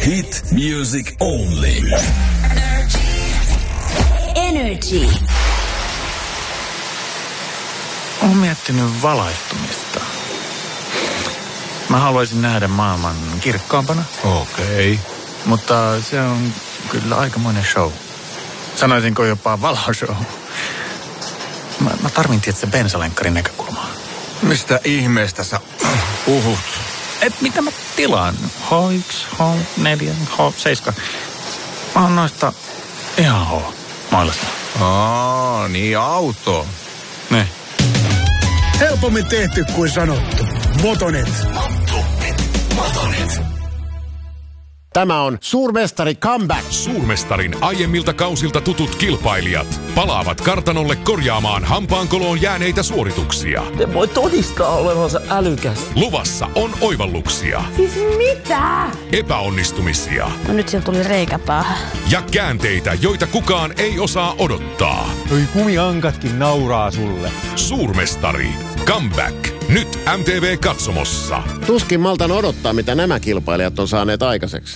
Hit music only. Energy. Olen miettinyt valaistumista. Mä haluaisin nähdä maailman kirkkaampana. Okei. Mutta se on kyllä aikamoinen show. Sanoisinko jopa valoshow. Mä tarvin tietysti bensalenkkarin näkökulmaa. Mistä ihmeestä sä puhut? Et mitä mä tilaan? H1, H4, H7. Mä oon noista ihan H-mailasta. Niin auto. Ne. Helpommin tehty kuin sanottu. Motonet. Tämä on Suurmestari Comeback. Suurmestarin aiemmilta kausilta tutut kilpailijat palaavat kartanolle korjaamaan hampaankoloon jääneitä suorituksia. Te voi todistaa olevansa älykäs. Luvassa on oivalluksia. Siis mitä? Epäonnistumisia. No nyt sieltä tuli reikä päähän. Ja käänteitä, joita kukaan ei osaa odottaa. Toi kumiankatkin nauraa sulle. Suurmestari. Comeback. Nyt MTV-katsomossa. Tuskin maltan odottaa, mitä nämä kilpailijat on saaneet aikaiseksi.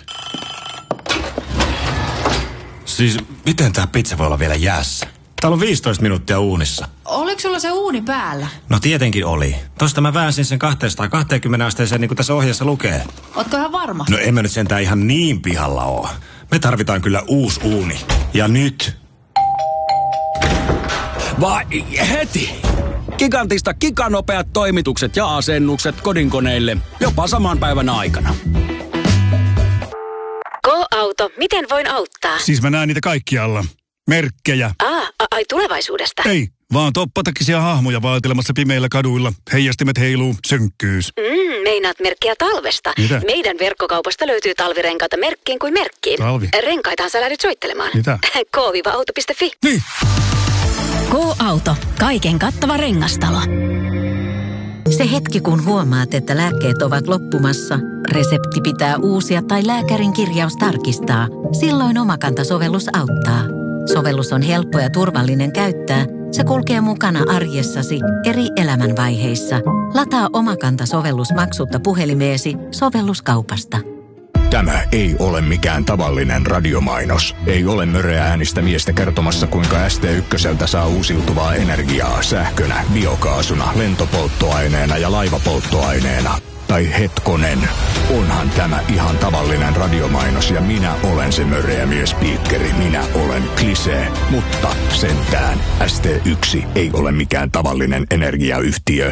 Siis miten tää pizza voi olla vielä jäässä? Täällä on 15 minuuttia uunissa. Oliko sulla se uuni päällä? No tietenkin oli. Tosta mä väänsin sen 220 asteeseen niin kuin tässä ohjeessa lukee. Ootko ihan varma? No en mä nyt sentään ihan niin pihalla oo. Me tarvitaan kyllä uusi uuni. Ja nyt. Vai heti! Gigantista giganopeat toimitukset ja asennukset kodinkoneille jopa saman päivän aikana. Go-auto, miten voin auttaa? Siis mä näen niitä kaikkialla. Merkkejä. Ai tulevaisuudesta? Ei, vaan toppatakisia hahmoja vaatelemassa pimeillä kaduilla. Heijastimet heiluu, synkkyys. Meinaat merkkiä talvesta. Mitä? Meidän verkkokaupasta löytyy talvirenkaita merkkiin kuin merkkiin. Talvi? Renkaitahan sä lähdet soittelemaan. Mitä? K-auto.fi. Niin. K-auto. Kaiken kattava rengastalo. Se hetki, kun huomaat, että lääkkeet ovat loppumassa, resepti pitää uusia tai lääkärin kirjaus tarkistaa. Silloin Omakanta-sovellus auttaa. Sovellus on helppo ja turvallinen käyttää. Se kulkee mukana arjessasi eri elämänvaiheissa. Lataa Omakanta-sovellus maksutta puhelimeesi sovelluskaupasta. Tämä ei ole mikään tavallinen radiomainos. Ei ole möreä äänistä miestä kertomassa, kuinka ST1 saa uusiutuvaa energiaa sähkönä, biokaasuna, lentopolttoaineena ja laivapolttoaineena. Tai hetkonen, onhan tämä ihan tavallinen radiomainos ja minä olen se möreä miespiikkeri. Minä olen Klisee, mutta sentään ST1 ei ole mikään tavallinen energiayhtiö.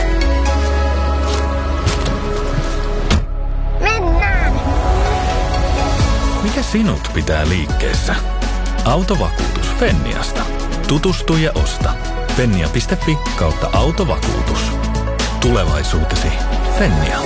Mikä sinut pitää liikkeessä? Autovakuutus Fenniasta. Tutustu ja osta. Fennia.fi/autovakuutus. Tulevaisuutesi. Fennia.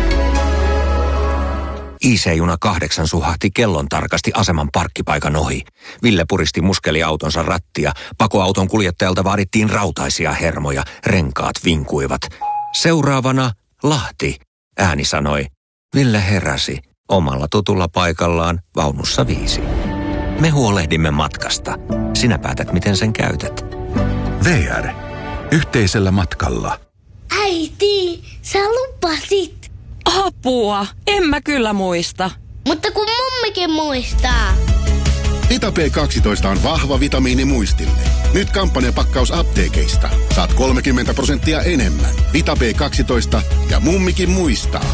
IC-juna 8 suhahti kellon tarkasti aseman parkkipaikan ohi. Ville puristi muskeliautonsa rattia. Pakoauton kuljettajalta vaadittiin rautaisia hermoja. Renkaat vinkuivat. Seuraavana Lahti, ääni sanoi. Ville heräsi. Omalla tutulla paikallaan vaunussa 5. Me huolehdimme matkasta. Sinä päätät, miten sen käytät. VR. Yhteisellä matkalla. Äiti, sä lupasit. Apua, en mä kyllä muista. Mutta kun mummikin muistaa. Vita B12 on vahva vitamiini muistille. Nyt kampanjapakkaus apteekeista. Saat 30% enemmän. Vita B12 ja mummikin muistaa.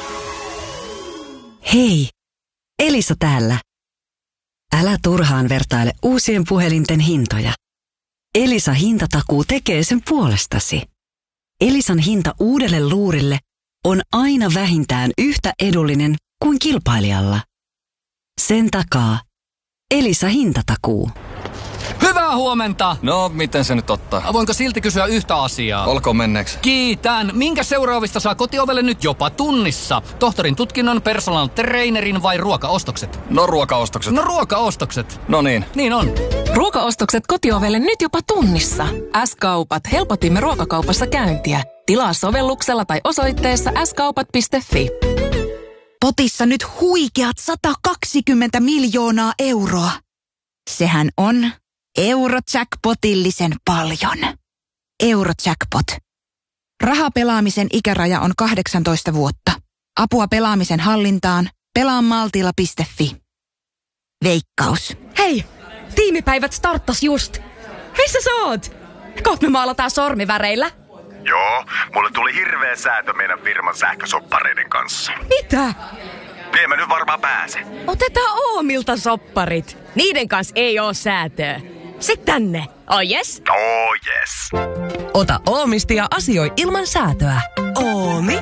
Hei, Elisa täällä. Älä turhaan vertaile uusien puhelinten hintoja. Elisa hintatakuu tekee sen puolestasi. Elisan hinta uudelle luurille on aina vähintään yhtä edullinen kuin kilpailijalla. Sen takaa Elisa hintatakuu. Hyvää huomenta! No, miten se nyt ottaa? Voinko silti kysyä yhtä asiaa? Olkoon menneeksi. Kiitän. Minkä seuraavista saa kotiovelle nyt jopa tunnissa? Tohtorin tutkinnon, personal trainerin vai ruokaostokset? No ruokaostokset. No niin. Niin on. Ruokaostokset kotiovelle nyt jopa tunnissa. S-kaupat. Helpotimme ruokakaupassa käyntiä. Tilaa sovelluksella tai osoitteessa skaupat.fi. Potissa nyt huikeat 120 miljoonaa euroa. Sehän on Eurojackpotillisen paljon. Eurojackpot. Rahapelaamisen ikäraja on 18 vuotta. Apua pelaamisen hallintaan Pelaa maltilla.fi. Veikkaus. Hei! Tiimipäivät starttas just. Missä sä oot? Koht me maalataan sormiväreillä. Joo, mulle tuli hirveä säätö meidän firman sähkösoppareiden kanssa. Mitä? En mä nyt varmaan pääse. Otetaan Oomilta sopparit. Niiden kanssa ei oo säätöä. Sitten tänne. Oh yes? Oh yes. Ota Oomista ja asioi ilman säätöä. Oomi.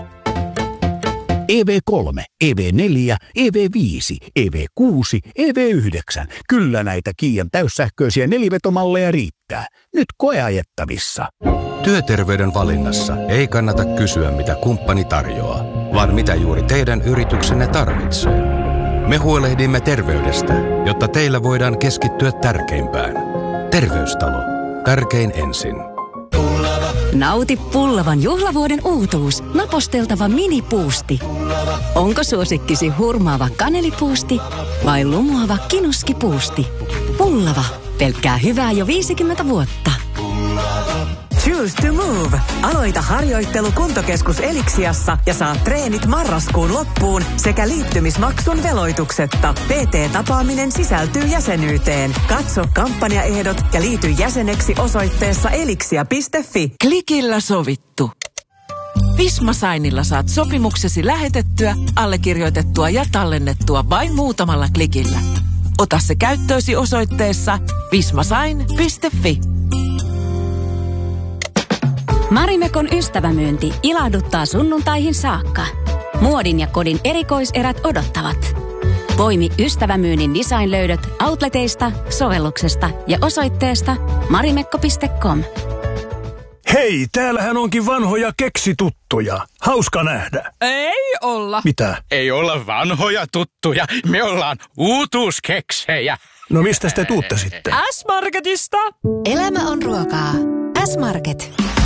EV3, EV4, EV5, EV6, EV9. Kyllä näitä Kiian täyssähköisiä nelivetomalleja riittää. Nyt koeajettavissa. Työterveyden valinnassa ei kannata kysyä, mitä kumppani tarjoaa, vaan mitä juuri teidän yrityksenne tarvitsee. Me huolehdimme terveydestä, jotta teillä voidaan keskittyä tärkeimpään. Terveystalo. Tärkein ensin. Nauti Pullavan juhlavuoden uutuus, naposteltava minipuusti. Onko suosikkisi hurmaava kanelipuusti vai lumoava kinuskipuusti? Pullava, pelkkää hyvää jo 50 vuotta. Choose to move. Aloita harjoittelu Kuntokeskus Elixiassa ja saa treenit marraskuun loppuun sekä liittymismaksun veloituksetta. PT-tapaaminen sisältyy jäsenyyteen. Katso kampanjaehdot ja liity jäseneksi osoitteessa elixia.fi. Klikillä sovittu. Visma Signilla saat sopimuksesi lähetettyä, allekirjoitettua ja tallennettua vain muutamalla klikillä. Ota se käyttöösi osoitteessa vismasign.fi. Marimekon ystävämyynti ilahduttaa sunnuntaihin saakka. Muodin ja kodin erikoiserät odottavat. Poimi ystävämyynnin designlöydöt outleteista, sovelluksesta ja osoitteesta marimekko.com. Hei, täällähän onkin vanhoja keksituttuja. Hauska nähdä. Ei olla. Mitä? Ei olla vanhoja tuttuja. Me ollaan uutuuskeksejä. No mistä te tuutte sitten? S-Marketista. Elämä on ruokaa. S-Market.